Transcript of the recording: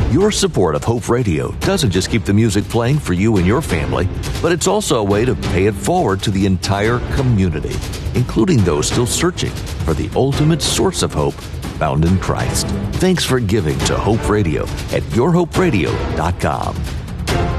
Your support of Hope Radio doesn't just keep the music playing for you and your family, but it's also a way to pay it forward to the entire community, including those still searching for the ultimate source of hope found in Christ. Thanks for giving to Hope Radio at yourhoperadio.com.